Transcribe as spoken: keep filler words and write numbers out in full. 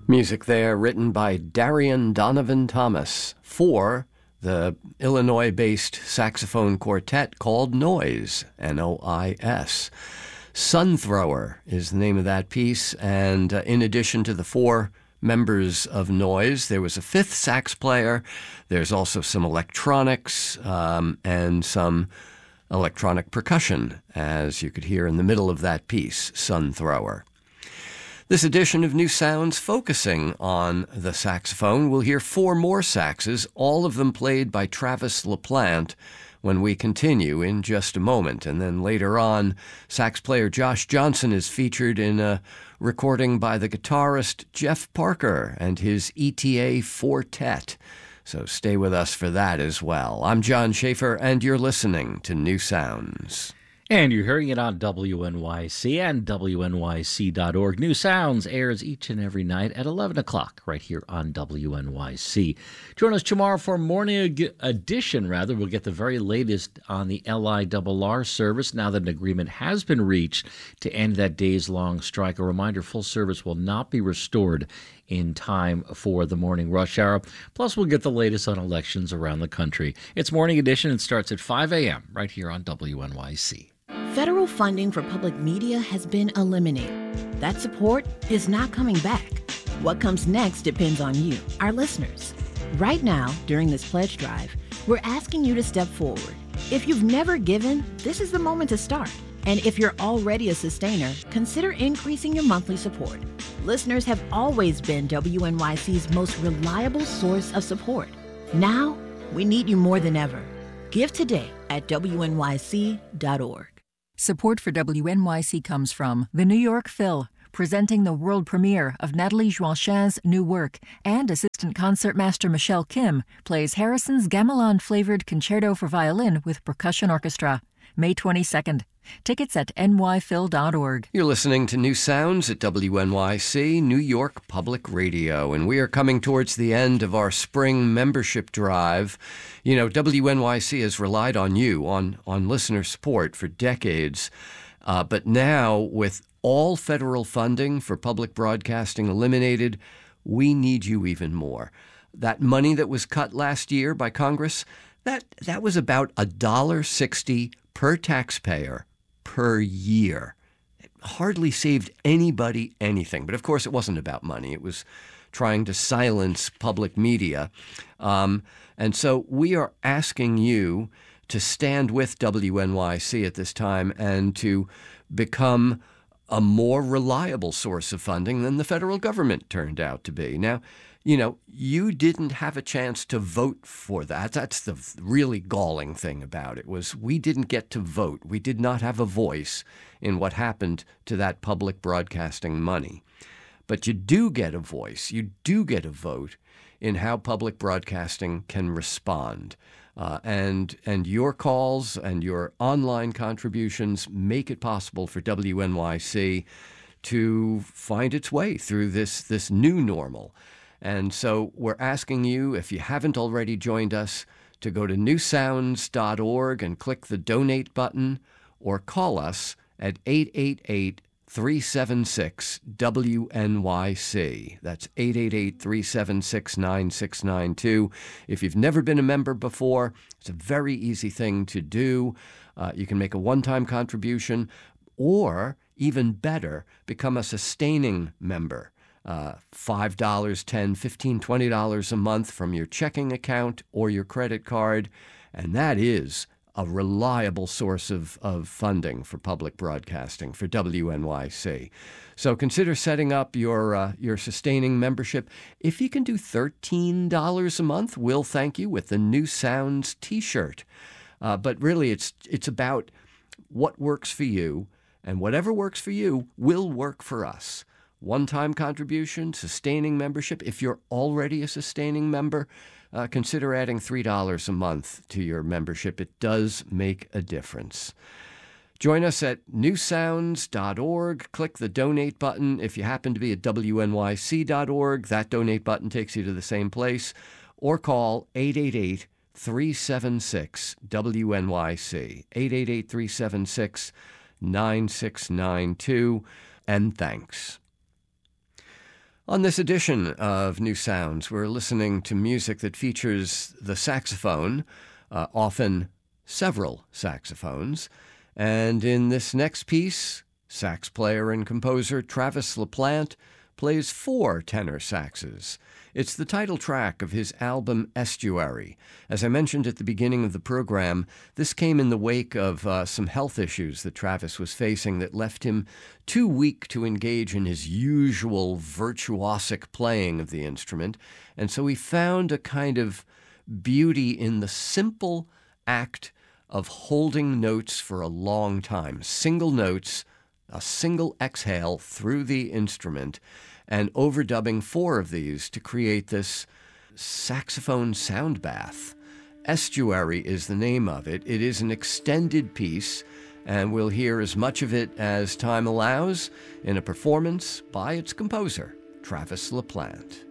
Music there written by Darian Donovan Thomas for the Illinois-based saxophone quartet called Noise, N O I S. Sun Thrower is the name of that piece, and uh, in addition to the four members of Noise, there was a fifth sax player. There's also some electronics um, and some electronic percussion, as you could hear in the middle of that piece, Sun Thrower. This edition of New Sounds focusing on the saxophone. We'll hear four more saxes, all of them played by Travis LaPlante, when we continue in just a moment. And then later on, sax player Josh Johnson is featured in a recording by the guitarist Jeff Parker and his E T A Fortet. So stay with us for that as well. I'm John Schaefer, and you're listening to New Sounds. And you're hearing it on W N Y C and W N Y C dot org. New Sounds airs each and every night at eleven o'clock right here on W N Y C. Join us tomorrow for morning edition, rather. We'll get the very latest on the L I R R service now that an agreement has been reached to end that days-long strike. A reminder, full service will not be restored in time for the morning rush hour. Plus, we'll get the latest on elections around the country. It's Morning Edition and starts at five a.m. right here on W N Y C. Federal funding for public media has been eliminated. That support is not coming back. What comes next depends on you, our listeners. Right now, during this pledge drive, we're asking you to step forward. If you've never given, this is the moment to start. And if you're already a sustainer, consider increasing your monthly support. Listeners have always been W N Y C's most reliable source of support. Now, we need you more than ever. Give today at W N Y C dot org. Support for W N Y C comes from the New York Phil, presenting the world premiere of Nathalie Joachin's new work, and assistant concertmaster Michelle Kim plays Harrison's gamelan-flavored concerto for violin with percussion orchestra. May twenty-second. Tickets at N Y phil dot org. You're listening to New Sounds at W N Y C, New York Public Radio, and we are coming towards the end of our spring membership drive. You know, W N Y C has relied on you, on, on listener support for decades, uh, but now with all federal funding for public broadcasting eliminated, we need you even more. That money that was cut last year by Congress, that, that was about one dollar and sixty cents per taxpayer per year. It hardly saved anybody anything. But of course, it wasn't about money. It was trying to silence public media. Um, and so we are asking you to stand with W N Y C at this time and to become a more reliable source of funding than the federal government turned out to be. Now, you know, you didn't have a chance to vote for that. That's the really galling thing about it, was we didn't get to vote. We did not have a voice in what happened to that public broadcasting money. But you do get a voice. You do get a vote in how public broadcasting can respond. Uh, and and your calls and your online contributions make it possible for W N Y C to find its way through this this new normal. And so we're asking you, if you haven't already joined us, to go to new sounds dot org and click the donate button, or call us at eight eight eight, three seven six, W N Y C. That's eight eight eight, three seven six, nine six nine two. If you've never been a member before, it's a very easy thing to do. Uh, you can make a one-time contribution, or even better, become a sustaining member. Uh, five dollars, ten dollars, fifteen dollars, twenty dollars a month from your checking account or your credit card. And that is a reliable source of, of funding for public broadcasting for W N Y C. So consider setting up your uh, your sustaining membership. If you can do thirteen dollars a month, we'll thank you with the New Sounds t-shirt. Uh, but really, it's it's about what works for you, and whatever works for you will work for us. One-time contribution, sustaining membership. If you're already a sustaining member, uh, consider adding three dollars a month to your membership. It does make a difference. Join us at new sounds dot org. Click the donate button. If you happen to be at W N Y C dot org, that donate button takes you to the same place. Or call eight eight eight, three seven six, W N Y C, eight eight eight, three seven six, nine six nine two. And thanks. On this edition of New Sounds, we're listening to music that features the saxophone, uh, often several saxophones. And in this next piece, sax player and composer Travis LaPlante plays four tenor saxes. It's the title track of his album Estuary. As I mentioned at the beginning of the program, this came in the wake of uh, some health issues that Travis was facing that left him too weak to engage in his usual virtuosic playing of the instrument, and so he found a kind of beauty in the simple act of holding notes for a long time, single notes, a single exhale through the instrument, and overdubbing four of these to create this saxophone sound bath. Estuary is the name of it. It is an extended piece, and we'll hear as much of it as time allows in a performance by its composer, Travis LaPlante.